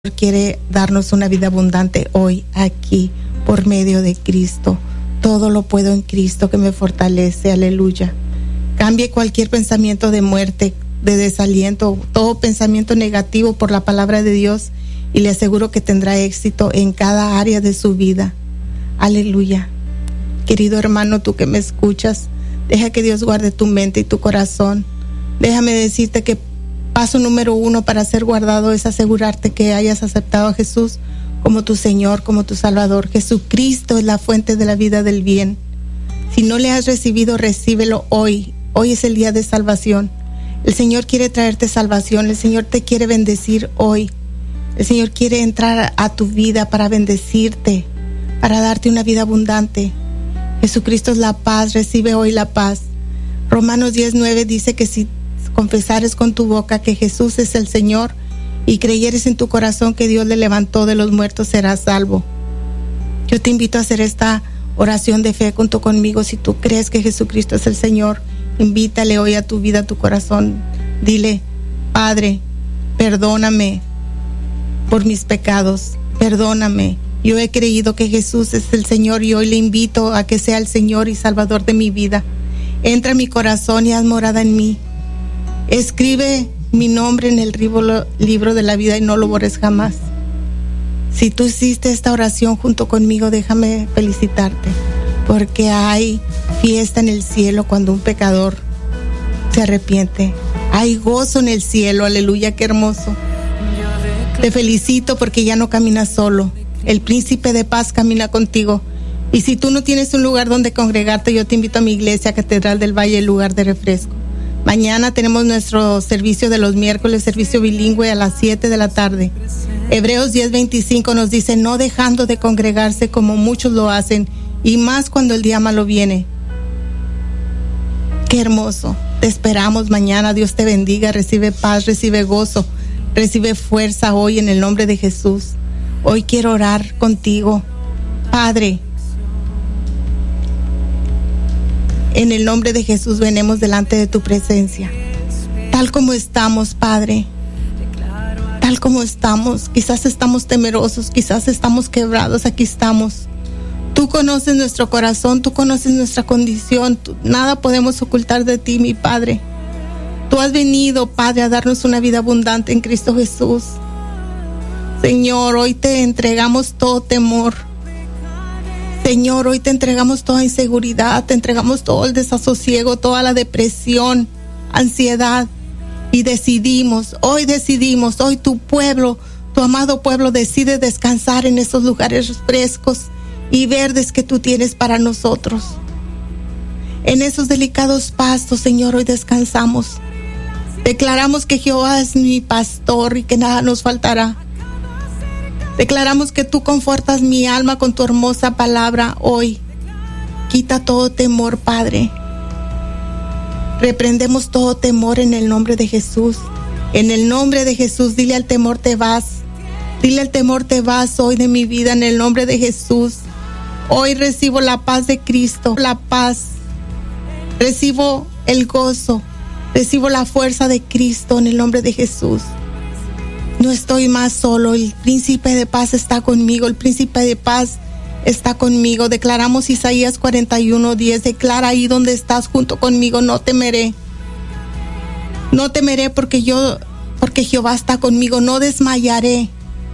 quiere darnos una vida abundante hoy, aquí, por medio de Cristo. Todo lo puedo en Cristo que me fortalece, aleluya. Cambie cualquier pensamiento de muerte, de desaliento, todo pensamiento negativo por la palabra de Dios y le aseguro que tendrá éxito en cada área de su vida. Aleluya. Querido hermano, tú que me escuchas, deja que Dios guarde tu mente y tu corazón. Déjame decirte que paso número 1 para ser guardado es asegurarte que hayas aceptado a Jesús como tu Señor, como tu Salvador. Jesucristo es la fuente de la vida del bien. Si no le has recibido, recíbelo hoy. Hoy es el día de salvación. El Señor quiere traerte salvación. El Señor te quiere bendecir hoy. El Señor quiere entrar a tu vida para bendecirte, para darte una vida abundante. Jesucristo es la paz. Recibe hoy la paz. Romanos 10:9 dice que si confesares con tu boca que Jesús es el Señor y creyeres en tu corazón que Dios le levantó de los muertos, serás salvo. Yo te invito a hacer esta oración de fe junto conmigo. Si tú crees que Jesucristo es el Señor, invítale hoy a tu vida, a tu corazón. Dile: Padre, perdóname por mis pecados, perdóname. Yo he creído que Jesús es el Señor y hoy le invito a que sea el Señor y Salvador de mi vida. Entra en mi corazón y haz morada en mí. Escribe mi nombre en el libro de la vida y no lo borres jamás. Si tú hiciste esta oración junto conmigo, déjame felicitarte, porque hay fiesta en el cielo cuando un pecador se arrepiente. Hay gozo en el cielo, aleluya, qué hermoso. Te felicito porque ya no caminas solo. El príncipe de paz camina contigo. Y si tú no tienes un lugar donde congregarte, yo te invito a mi iglesia, Catedral del Valle, el lugar de refresco. Mañana tenemos nuestro servicio de los miércoles, servicio bilingüe a las 7 de la tarde. Hebreos 10:25 nos dice: no dejando de congregarse como muchos lo hacen, y más cuando el día malo viene. Qué hermoso. Te esperamos mañana. Dios te bendiga. Recibe paz, recibe gozo, recibe fuerza hoy en el nombre de Jesús. Hoy quiero orar contigo. Padre, en el nombre de Jesús venimos delante de tu presencia. Tal como estamos, Padre. Tal como estamos. Quizás estamos temerosos, quizás estamos quebrados. Aquí estamos. Tú conoces nuestro corazón, tú conoces nuestra condición. Nada podemos ocultar de ti, mi Padre. Tú has venido, Padre, a darnos una vida abundante en Cristo Jesús. Señor, hoy te entregamos todo temor. Señor, hoy te entregamos toda inseguridad, te entregamos todo el desasosiego, toda la depresión, ansiedad. Y hoy tu pueblo, tu amado pueblo, decide descansar en esos lugares frescos y verdes que tú tienes para nosotros. En esos delicados pastos, Señor, hoy descansamos. Declaramos que Jehová es mi pastor y que nada nos faltará. Declaramos que tú confortas mi alma con tu hermosa palabra hoy. Quita todo temor, Padre. Reprendemos todo temor en el nombre de Jesús. En el nombre de Jesús, dile al temor: te vas. Dile al temor: te vas hoy de mi vida en el nombre de Jesús. Hoy recibo la paz de Cristo, la paz. Recibo el gozo. Recibo la fuerza de Cristo en el nombre de Jesús. No estoy más solo, el príncipe de paz está conmigo, el príncipe de paz está conmigo. Declaramos Isaías 41:10, declara ahí donde estás junto conmigo: no temeré. No temeré porque Jehová está conmigo, no desmayaré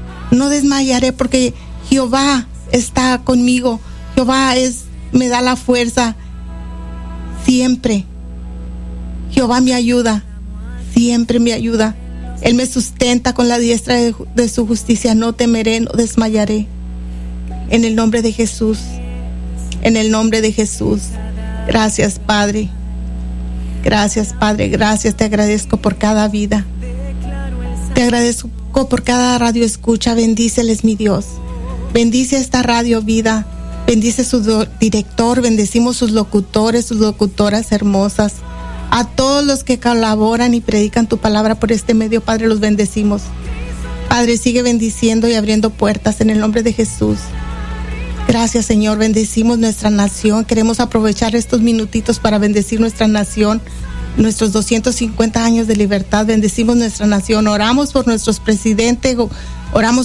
porque Jehová está conmigo. Jehová me da la fuerza siempre. Jehová me ayuda, siempre me ayuda. Él me sustenta con la diestra de su justicia. No temeré, no desmayaré. En el nombre de Jesús. En el nombre de Jesús. Gracias, Padre. Gracias, Padre. Gracias. Te agradezco por cada vida. Te agradezco por cada radio escucha. Bendíceles, mi Dios. Bendice esta radio Vida. Bendice su director. Bendecimos sus locutores, sus locutoras hermosas. A todos los que colaboran y predican tu palabra por este medio, Padre, los bendecimos. Padre, sigue bendiciendo y abriendo puertas en el nombre de Jesús. Gracias, Señor. Bendecimos nuestra nación. Queremos aprovechar estos minutitos para bendecir nuestra nación, nuestros 250 años de libertad. Bendecimos nuestra nación. Oramos por nuestros presidentes, oramos